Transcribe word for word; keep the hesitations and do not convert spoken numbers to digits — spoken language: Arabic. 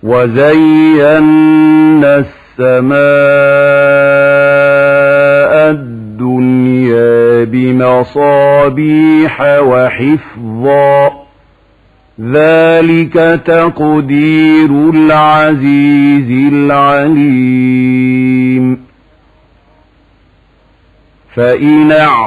وزينا السماء الدنيا بمصابيح وحفظا ذلك تقدير العزيز العليم. فإن